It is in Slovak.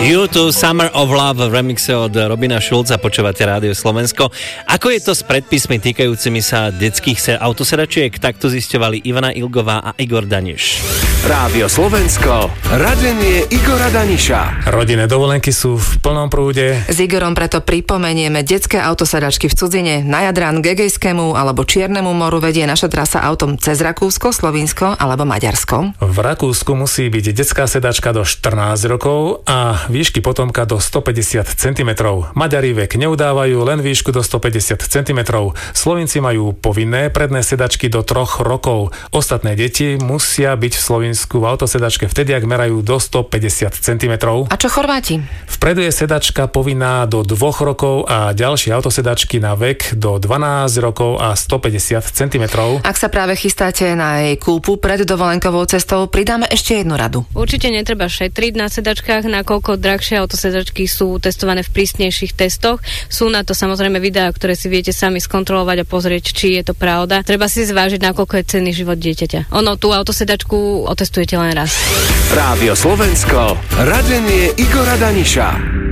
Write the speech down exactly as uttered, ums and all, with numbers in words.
You to Summer of Love v remixe od Robina Schulza, počúvate Rádio Slovensko. Ako je to s predpismi týkajúcimi sa detských se- autosedačiek? Takto zisťovali Ivana Ilgová a Igor Daniš. Rádio Slovensko, radenie Igora Daniša. Rodinné dovolenky sú v plnom prúde. S Igorom preto pripomenieme detské autosedačky v cudzine. Na Jadran k Egejskému alebo Čiernemu moru vedie naša trasa autom cez Rakúsko, Slovinsko alebo Maďarsko. V Rakúsku musí byť detská sedačka do štrnásť rokov a výšky potomka do stopäťdesiat centimetrov. Maďari vek neudávajú, len výšku do stopäťdesiat centimetrov. Slovinci majú povinné predné sedačky do troch rokov. Ostatné deti musia byť v Slovensku v autosedačke vtedy, ak merajú do stopäťdesiat centimetrov. A čo Chorváti? Vpredu je sedačka povinná do dvoch rokov a ďalšie autosedačky na vek do dvanásť rokov a stopäťdesiat centimetrov. Ak sa práve chystáte na jej kúpu pred dovolenkovou cestou, pridáme ešte jednu radu. Určite netreba šetriť na sedačkách, nakoľko drahšie autosedačky sú testované v prísnejších testoch. Sú na to samozrejme videá, ktoré si viete sami skontrolovať a pozrieť, či je to pravda. Treba si zvážiť, nakoľko je cenný život dieťaťa. Ono tú autosedačku otestujete len raz. Rádio Slovensko, radenie Igora Daniša.